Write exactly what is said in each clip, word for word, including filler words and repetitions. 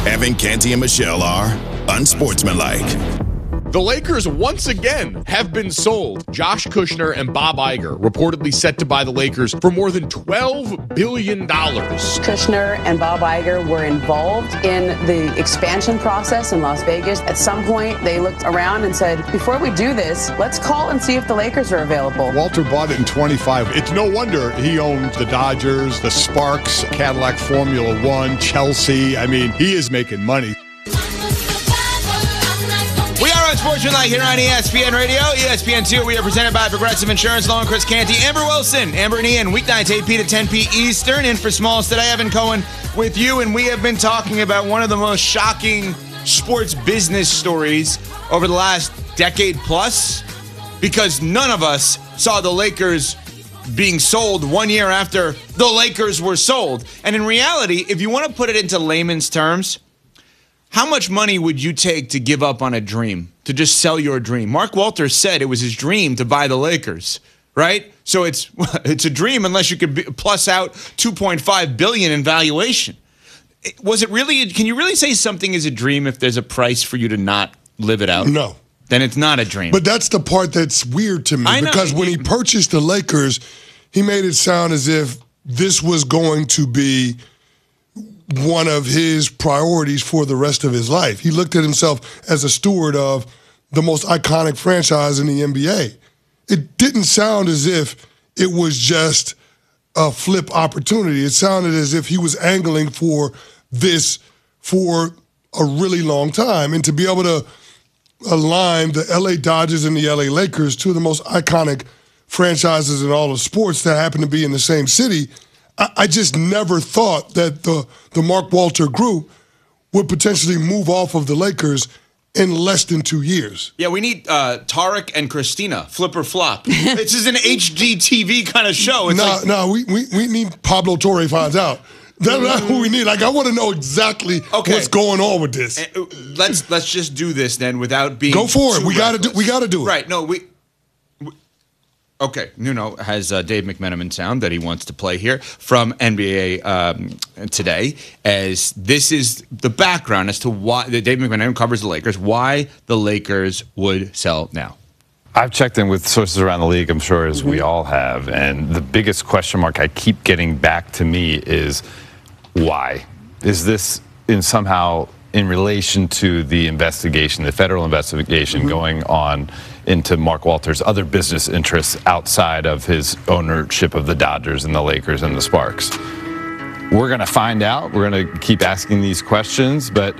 Evan, Canty, and Michelle are unsportsmanlike. The Lakers once again have been sold. Josh Kushner and Bob Iger reportedly set to buy the Lakers for more than twelve billion dollars. Kushner and Bob Iger were involved in the expansion process in Las Vegas. At some point, they looked around and said, before we do this, let's call and see if the Lakers are available. Walter bought it in twenty-five. It's no wonder he owned the Dodgers, the Sparks, Cadillac Formula One, Chelsea. I mean, he is making money. We are unsportsmanlike here on E S P N Radio, E S P N two. We are presented by Progressive Insurance. Lauren, Chris Canty, Amber Wilson, Amber and Ian, weeknights eight p to ten p Eastern. In for Smalls today, Evan Cohen with you, and we have been talking about one of the most shocking sports business stories over the last decade plus, because none of us saw the Lakers being sold one year after the Lakers were sold. And in reality, if you want to put it into layman's terms, how much money would you take to give up on a dream, to just sell your dream? Mark Walters said it was his dream to buy the Lakers, right? So it's it's a dream unless you could be, plus out two point five billion dollars in valuation. Was it really? Can you really say something is a dream if there's a price for you to not live it out? No. Then it's not a dream. But that's the part that's weird to me, I know. because when he purchased the Lakers, he made it sound as if this was going to be one of his priorities for the rest of his life. He looked at himself as a steward of the most iconic franchise in the N B A. It didn't sound as if it was just a flip opportunity. It sounded as if he was angling for this for a really long time. And to be able to align the L A Dodgers and the L A Lakers, two of the most iconic franchises in all of sports that happen to be in the same city, I just never thought that the, the Mark Walter group would potentially move off of the Lakers in less than two years. Yeah, we need uh, Tarek and Christina, flip or flop. This is an H G T V kind of show. It's no, like- no, we, we, we need Pablo Torre finds out. That's not who we need. Like, I want to know exactly Okay. what's going on with this. Uh, Let's let's just do this then without being Go for it. too We gotta do- reckless. we gotta do it. Right. No, we... we- Okay. Nuno has uh, Dave McMenamin sound that he wants to play here from N B A um, today, as this is the background as to why Dave McMenamin covers the Lakers, why the Lakers would sell now. I've checked in with sources around the league, I'm sure, as we all have, and the biggest question mark I keep getting back to me is why? Is this in somehow in relation to the investigation, the federal investigation mm-hmm. going on into Mark Walters' other business interests outside of his ownership of the Dodgers and the Lakers and the Sparks? We're going to find out. We're going to keep asking these questions, but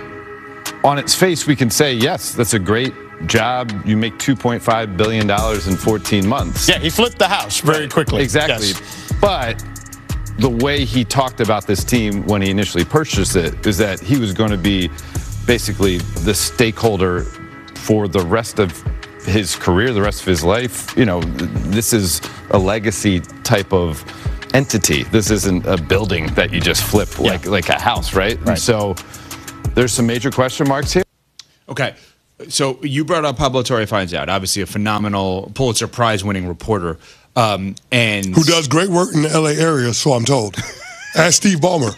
on its face, we can say, yes, that's a great job. You make two point five billion dollars in fourteen months. Yeah, he flipped the house very quickly. Exactly. Yes. But the way he talked about this team when he initially purchased it is that he was going to be basically the stakeholder for the rest of his career, the rest of his life. You know, this is a legacy type of entity. This isn't a building that you just flip yeah. like like a house, right? right? So there's some major question marks here. Okay. So you brought up Pablo Torre Finds Out, obviously a phenomenal Pulitzer Prize winning reporter. Um, and Who does great work in the L A area, so I'm told. Ask Steve Ballmer.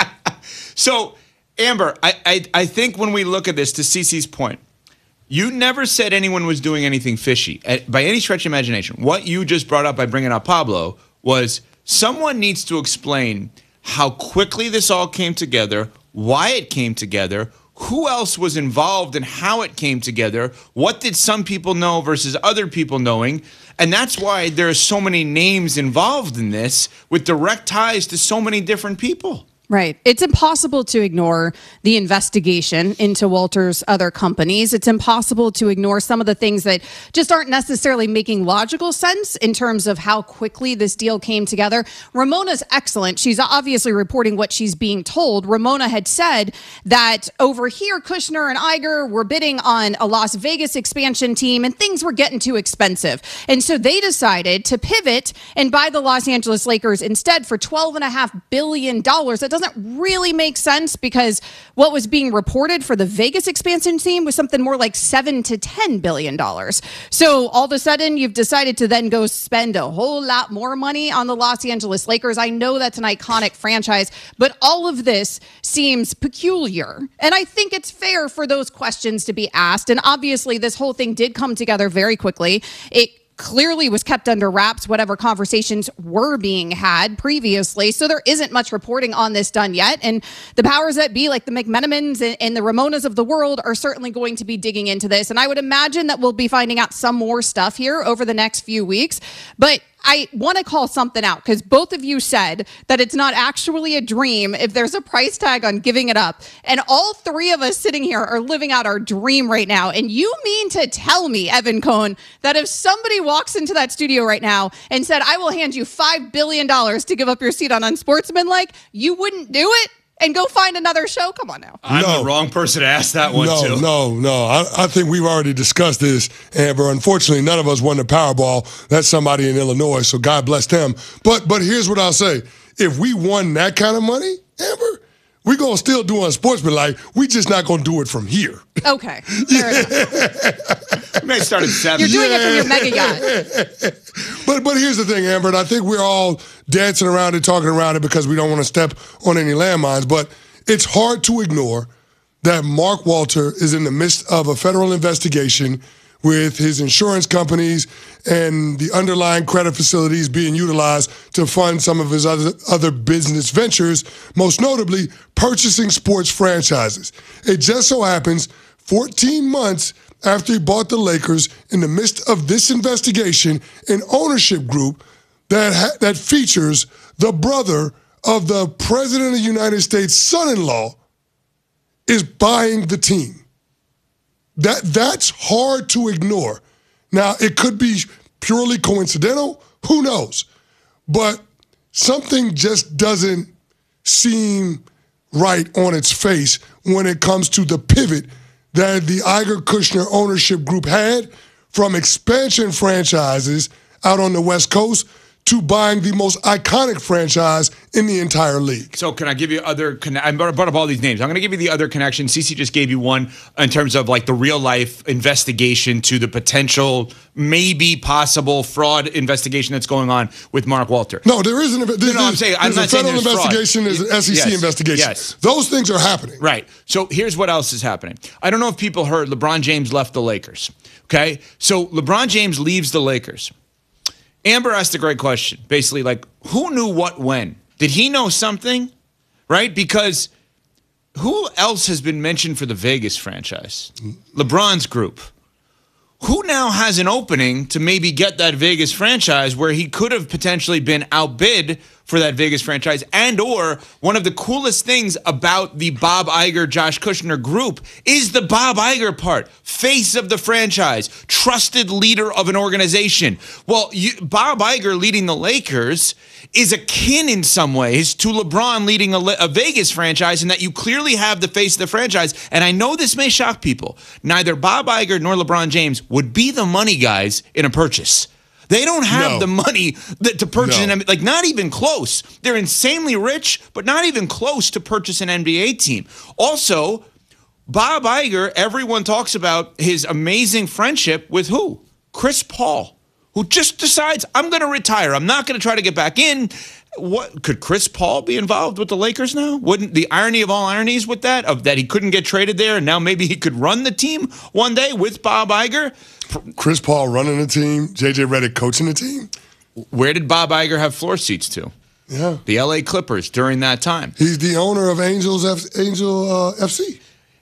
So, Amber, I, I I think when we look at this, to Cece's point, you never said anyone was doing anything fishy by any stretch of imagination. What you just brought up by bringing up Pablo was someone needs to explain how quickly this all came together, why it came together, who else was involved and how it came together, what did some people know versus other people knowing, and that's why there are so many names involved in this with direct ties to so many different people. Right. It's impossible to ignore the investigation into Walter's other companies. It's impossible to ignore some of the things that just aren't necessarily making logical sense in terms of how quickly this deal came together. Ramona's excellent. She's obviously reporting what she's being told. Ramona had said that over here, Kushner and Iger were bidding on a Las Vegas expansion team and things were getting too expensive. And so they decided to pivot and buy the Los Angeles Lakers instead for twelve point five billion dollars. That doesn't really make sense because what was being reported for the Vegas expansion team was something more like seven to ten billion dollars. So all of a sudden, you've decided to then go spend a whole lot more money on the Los Angeles Lakers. I know that's an iconic franchise, but all of this seems peculiar. And I think it's fair for those questions to be asked. And obviously, this whole thing did come together very quickly. It clearly was kept under wraps, whatever conversations were being had previously. So there isn't much reporting on this done yet. And the powers that be, like the McMenamins and, and the Ramonas of the world, are certainly going to be digging into this. And I would imagine that we'll be finding out some more stuff here over the next few weeks. But I want to call something out because both of you said that it's not actually a dream if there's a price tag on giving it up. And all three of us sitting here are living out our dream right now. And you mean to tell me, Evan Cohen, that if somebody walks into that studio right now and said, I will hand you five billion dollars to give up your seat on Unsportsmanlike, you wouldn't do it? And go find another show? Come on now. I'm no. the wrong person to ask that one, no, too. No, no, no. I, I think we've already discussed this, Amber. Unfortunately, none of us won the Powerball. That's somebody in Illinois, so God bless them. But but here's what I'll say. If we won that kind of money, Amber, we're going to still do Unsportsmanlike. We just not going to do it from here. Okay. Fair enough. We may start at seven. You're doing yeah. it from your mega yacht. But but here's the thing, Amber, and I think we're all dancing around it, talking around it because we don't want to step on any landmines, but it's hard to ignore that Mark Walter is in the midst of a federal investigation with his insurance companies and the underlying credit facilities being utilized to fund some of his other, other business ventures, most notably purchasing sports franchises. It just so happens fourteen months after he bought the Lakers, in the midst of this investigation, an ownership group that ha- that features the brother of the President of the United States' son-in-law is buying the team. That that's hard to ignore. Now, it could be purely coincidental. Who knows? But something just doesn't seem right on its face when it comes to the pivot that the Iger-Kushner ownership group had from expansion franchises out on the West Coast to buying the most iconic franchise in the entire league. So can I give you other, con- I brought up all these names. I'm going to give you the other connection. Cece just gave you one in terms of like the real life investigation to the potential, maybe possible fraud investigation that's going on with Mark Walter. No, there isn't. There, no, no, I'm saying, I'm not a federal saying there's investigation, fraud. there's an S E C yes, investigation. Yes. Those things are happening. Right. So here's what else is happening. I don't know if people heard LeBron James left the Lakers. Okay. So LeBron James leaves the Lakers. Amber asked a great question. Basically, like, who knew what when? Did he know something? Right? Because who else has been mentioned for the Vegas franchise? LeBron's group. Who now has an opening to maybe get that Vegas franchise where he could have potentially been outbid for that Vegas franchise? And or one of the coolest things about the Bob Iger, Josh Kushner group is the Bob Iger part. Face of the franchise, trusted leader of an organization. Well, you, Bob Iger leading the Lakers is akin in some ways to LeBron leading a, a Vegas franchise in that you clearly have the face of the franchise. And I know this may shock people. Neither Bob Iger nor LeBron James would be the money guys in a purchase. They don't have no. the money that, to purchase no. an like not even close. They're insanely rich, but not even close to purchase an N B A team. Also, Bob Iger, everyone talks about his amazing friendship with who? Chris Paul, who just decides, I'm going to retire. I'm not going to try to get back in. What could Chris Paul be involved with the Lakers now? Wouldn't the irony of all ironies with that, of that he couldn't get traded there, and now maybe he could run the team one day with Bob Iger? Chris Paul running the team, J J Redick coaching the team. Where did Bob Iger have floor seats to? Yeah, the L A Clippers during that time. He's the owner of Angels F- Angel uh, F C.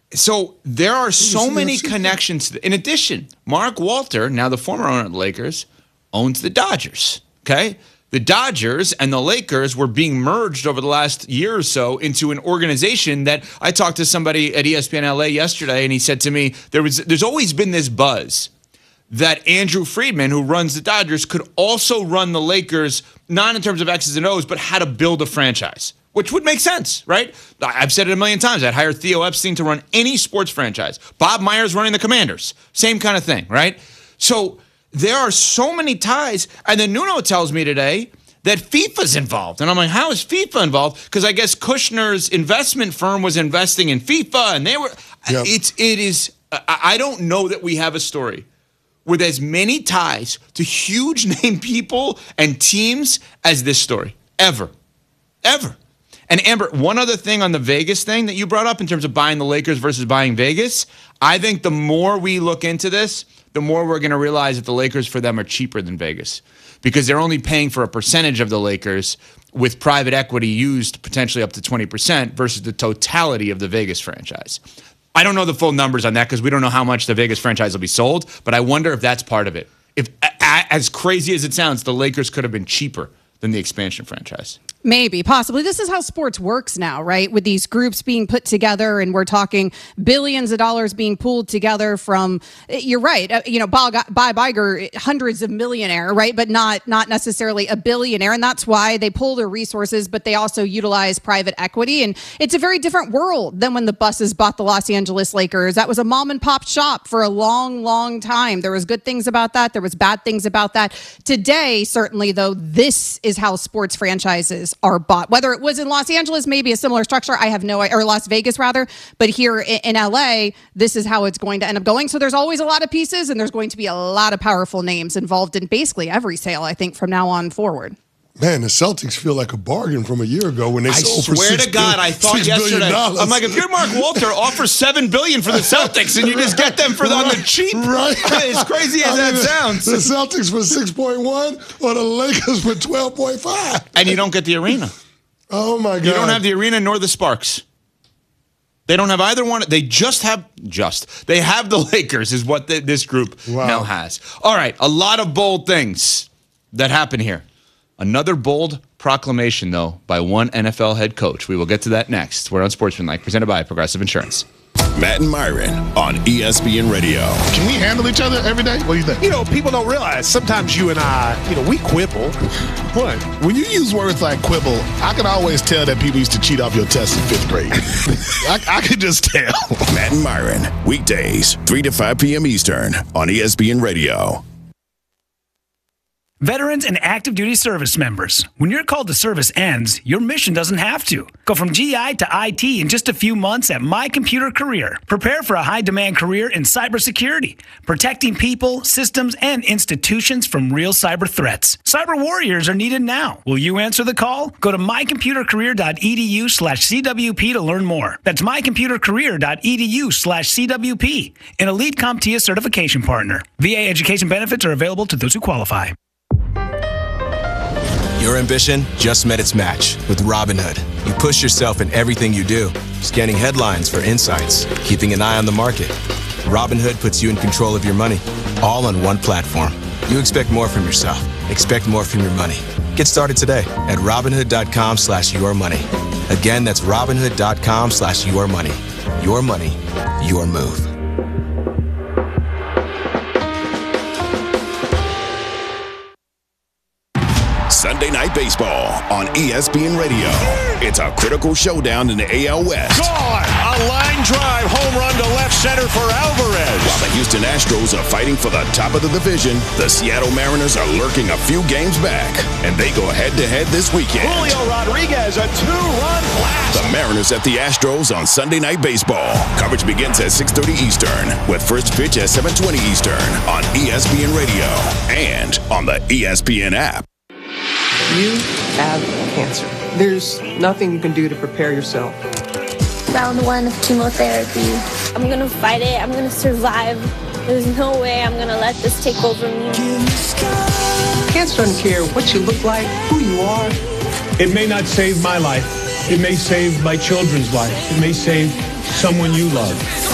So there are so many connections. In addition, Mark Walter, now the former owner of the Lakers, owns the Dodgers. Okay. The Dodgers and the Lakers were being merged over the last year or so into an organization that I talked to somebody at E S P N L A yesterday, and he said to me, there was there's always been this buzz that Andrew Friedman, who runs the Dodgers, could also run the Lakers, not in terms of X's and O's, but how to build a franchise, which would make sense, right? I've said it a million times. I'd hire Theo Epstein to run any sports franchise. Bob Myers running the Commanders. Same kind of thing, right? So there are so many ties. And then Nuno tells me today that FIFA's involved. And I'm like, how is FIFA involved? Because I guess Kushner's investment firm was investing in FIFA, and they were. Yep. It's it is. I don't know that we have a story with as many ties to huge name people and teams as this story ever, ever. And Amber, one other thing on the Vegas thing that you brought up in terms of buying the Lakers versus buying Vegas, I think the more we look into this, the more we're going to realize that the Lakers for them are cheaper than Vegas because they're only paying for a percentage of the Lakers with private equity used potentially up to twenty percent versus the totality of the Vegas franchise. I don't know the full numbers on that because we don't know how much the Vegas franchise will be sold, but I wonder if that's part of it. If, as crazy as it sounds, the Lakers could have been cheaper than the expansion franchise. Maybe, possibly. This is how sports works now, right? With these groups being put together, and we're talking billions of dollars being pooled together from, you're right, uh, you know, Bob Iger, hundreds of millionaire, right? But not not necessarily a billionaire. And that's why they pool their resources, but they also utilize private equity. And it's a very different world than when the Buses bought the Los Angeles Lakers. That was a mom and pop shop for a long, long time. There was good things about that. There was bad things about that. Today, certainly, though, this is how sports franchises are bought. Whether it was in Los Angeles, maybe a similar structure, I have no idea, or Las Vegas rather, but here in, in L A, this is how it's going to end up going. So there's always a lot of pieces, and there's going to be a lot of powerful names involved in basically every sale, I think, from now on forward. Man, the Celtics feel like a bargain from a year ago when they I sold for swear six to God, billion, I thought yesterday. I'm like, if you're Mark Walter, offer seven billion dollars for the Celtics, and you just get them for the, on the cheap. Right. As crazy as I that mean, sounds. The Celtics for six point one, or the Lakers for twelve point five. And you don't get the arena. Oh my God! You don't have the arena nor the Sparks. They don't have either one. They just have just. They have the Lakers, is what the, this group wow. now has. All right, a lot of bold things that happen here. Another bold proclamation, though, by one N F L head coach. We will get to that next. We're on Sportsmanlike, presented by Progressive Insurance. Matt and Myron on E S P N Radio. Can we handle each other every day? What do you think? You know, people don't realize sometimes you and I, you know, we quibble. What? When you use words like quibble, I can always tell that people used to cheat off your tests in fifth grade. I, I can just tell. Matt and Myron, weekdays, three to five p.m. Eastern on E S P N Radio. Veterans and active duty service members, when your call to service ends, your mission doesn't have to. Go from G I to I T in just a few months at My Computer Career. Prepare for a high-demand career in cybersecurity, protecting people, systems, and institutions from real cyber threats. Cyber warriors are needed now. Will you answer the call? Go to mycomputercareer.edu slash CWP to learn more. That's mycomputercareer.edu slash CWP, an Elite CompTIA certification partner. V A education benefits are available to those who qualify. Your ambition just met its match with Robinhood. You push yourself in everything you do, scanning headlines for insights, keeping an eye on the market. Robinhood puts you in control of your money, all on one platform. You expect more from yourself. Expect more from your money. Get started today at Robinhood.com slash your money. Again, that's Robinhood.com slash your money. Your money, your move. Sunday Night Baseball on E S P N Radio. It's a critical showdown in the A L West. Gone! A line drive home run to left center for Alvarez. While the Houston Astros are fighting for the top of the division, the Seattle Mariners are lurking a few games back, and they go head-to-head this weekend. Julio Rodriguez, a two-run blast. The Mariners at the Astros on Sunday Night Baseball. Coverage begins at six thirty Eastern, with first pitch at seven twenty Eastern on E S P N Radio and on the E S P N app. You have cancer. There's nothing you can do to prepare yourself. Round one of chemotherapy. I'm gonna fight it. I'm gonna survive. There's no way I'm gonna let this take over me. Cancer doesn't care what you look like, who you are. It may not save my life. It may save my children's life. It may save someone you love.